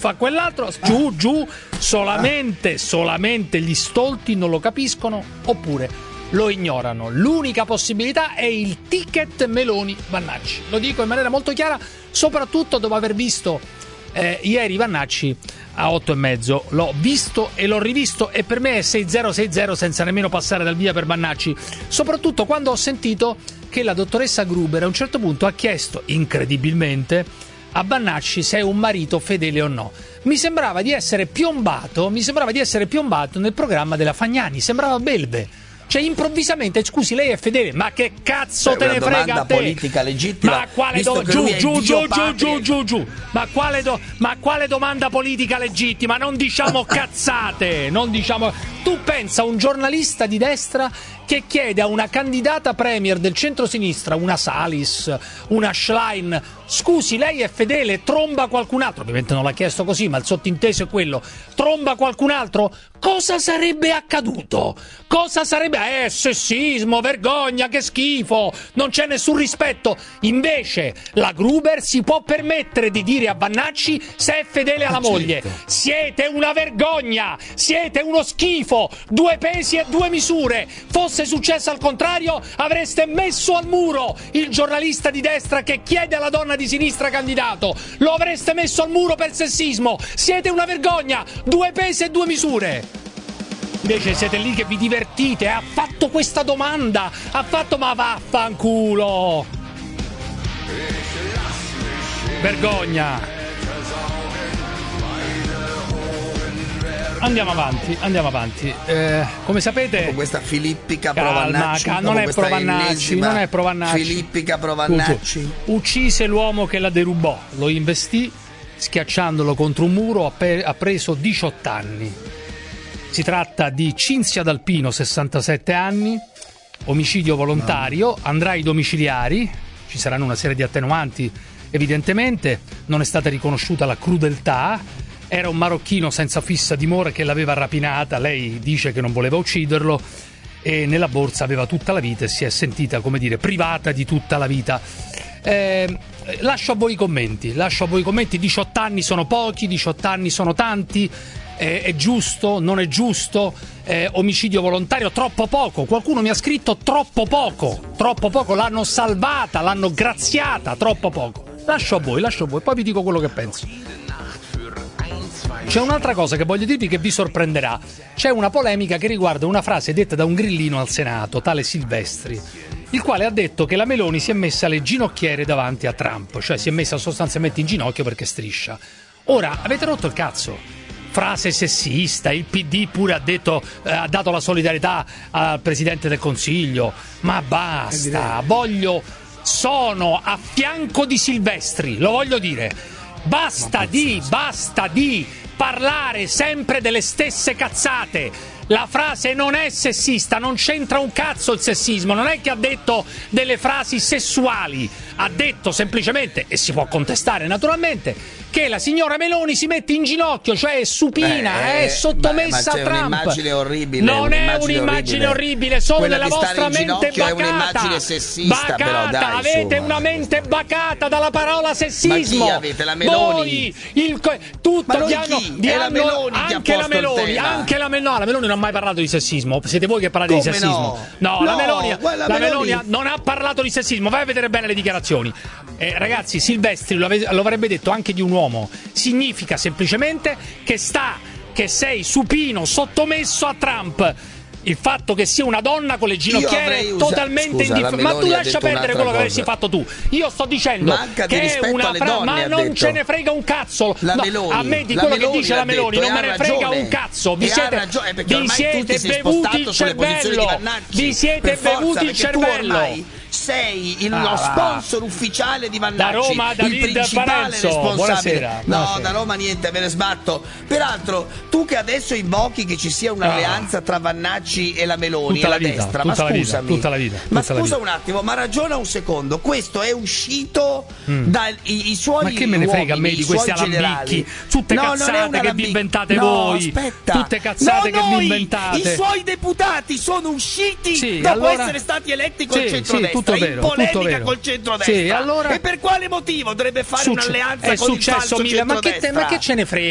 fa quell'altro, giù, solamente gli stolti non lo capiscono oppure lo ignorano. L'unica possibilità è il ticket Meloni-Vannacci. Lo dico in maniera molto chiara, soprattutto dopo aver visto ieri Vannacci a 8,5. L'ho visto e l'ho rivisto e per me è 6-0 senza nemmeno passare dal via per Vannacci, soprattutto quando ho sentito che la dottoressa Gruber a un certo punto ha chiesto, incredibilmente, a Vannacci se è un marito fedele o no. Mi sembrava di essere piombato nel programma della Fagnani, sembrava Belve. Cioè improvvisamente, scusi, lei è fedele, ma che cazzo te ne frega a te? Politica legittima. Ma quale giù. Ma quale domanda politica legittima? Non diciamo cazzate, Tu pensa a un giornalista di destra che chiede a una candidata premier del centrosinistra, una Salis, una Schlein, scusi, lei è fedele, tromba qualcun altro? Ovviamente non l'ha chiesto così, ma il sottinteso è quello. Tromba qualcun altro? Cosa sarebbe accaduto? Sessismo, vergogna, che schifo, non c'è nessun rispetto. Invece la Gruber si può permettere di dire a Vannacci se è fedele alla moglie. Siete una vergogna, siete uno schifo, 2 pesi e 2 misure. Fosse successo al contrario, avreste messo al muro il giornalista di destra che chiede alla donna di sinistra candidato. Lo avreste messo al muro per sessismo. Siete una vergogna, 2 pesi e 2 misure. Invece siete lì che vi divertite. Ha fatto questa domanda, ma vaffanculo. Vergogna. Andiamo avanti. Come sapete, con questa filippica Provannacci, non è Provannacci. Filippica Provannacci. Uccise l'uomo che la derubò, lo investì schiacciandolo contro un muro, ha preso 18 anni. Si tratta di Cinzia D'Alpino, 67 anni, omicidio volontario, andrà ai domiciliari, ci saranno una serie di attenuanti evidentemente, non è stata riconosciuta la crudeltà, era un marocchino senza fissa dimora che l'aveva rapinata, lei dice che non voleva ucciderlo e nella borsa aveva tutta la vita e si è sentita, come dire, privata di tutta la vita. Lascio a voi i commenti, 18 anni sono pochi, 18 anni sono tanti. È giusto? Non è giusto? Omicidio volontario? Troppo poco. Qualcuno mi ha scritto troppo poco. L'hanno salvata, l'hanno graziata. Troppo poco. Lascio a voi. Poi vi dico quello che penso. C'è un'altra cosa che voglio dirvi che vi sorprenderà. C'è una polemica che riguarda una frase detta da un grillino al Senato, tale Silvestri, il quale ha detto che la Meloni si è messa le ginocchiere davanti a Trump, cioè si è messa sostanzialmente in ginocchio perché striscia. Ora, avete rotto il cazzo. Frase sessista, il PD pure ha dato la solidarietà al Presidente del Consiglio, ma basta, sono a fianco di Silvestri, lo voglio dire, basta di parlare sempre delle stesse cazzate. La frase non è sessista, non c'entra un cazzo il sessismo, non è che ha detto delle frasi sessuali, ha detto semplicemente, e si può contestare naturalmente, che la signora Meloni si mette in ginocchio, cioè è supina, è sottomessa a Trump. Un'immagine orribile. Non è un'immagine orribile, solo quella nella vostra mente bacata. È un'immagine sessista, però dai, avete una mente bacata dalla parola sessismo. Ma chi avete? La Meloni? La Meloni la Meloni non ha mai parlato di sessismo. Siete voi che parlate di sessismo. La Meloni non ha parlato di sessismo. Vai a vedere bene le dichiarazioni. Ragazzi, Silvestri lo avrebbe detto anche di un uomo. Significa semplicemente che sei supino, sottomesso a Trump. Il fatto che sia una donna con le ginocchiere totalmente indifferente. Ma tu lascia perdere quello che avresti fatto tu. Io sto dicendo che è una ma non ce ne frega un cazzo. A me di quello che dice la Meloni non me ne frega un cazzo. Vi siete bevuti il cervello. Vi siete bevuti il cervello. Sei lo sponsor ufficiale di Vannacci, da Roma, David il principale Parenzo. responsabile. Buonasera. Da Roma niente, me ne sbatto. Peraltro, tu che adesso invochi che ci sia un'alleanza tra Vannacci e la Meloni e la destra, ma scusami, tutta la vita. Un attimo, ma ragiona un secondo. Questo è uscito dai suoi. Ma che me ne frega a me di questi alambicchi? Tutte cazzate che vi inventate voi. Aspetta. Tutte cazzate che vi inventate. I suoi deputati sono usciti dopo essere stati eletti col centrodestra. In polemica col centrodestra. Allora, e per quale motivo dovrebbe fare un'alleanza con il falso centrodestra? Ma che ce ne frega?